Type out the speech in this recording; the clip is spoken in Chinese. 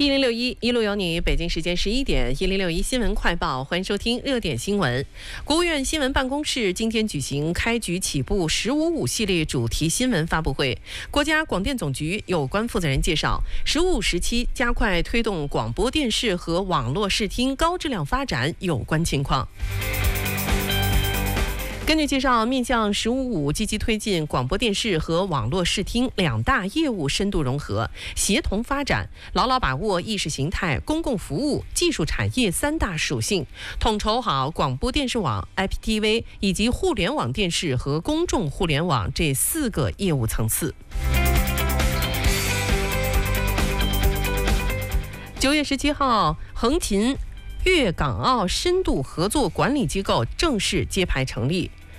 1061一路有你，北京时间11点，1061新闻快报，欢迎收听热点新闻。国务院新闻办公室今天举行开局起步“15.5”系列主题新闻发布会。国家广电总局有关负责人介绍，“15.5”时期加快推动广播电视和网络视听高质量发展有关情况。根据介绍，面向“15.5”积极推进广播电视和网络视听两大业务深度融合、协同发展，牢牢把握意识形态、公共服务、技术产业三大属性，统筹好广播电视网、IPTV 以及互联网电视和公众互联网这4个业务层次。9月17号，横琴粤港澳深度合作管理机构正式揭牌成立。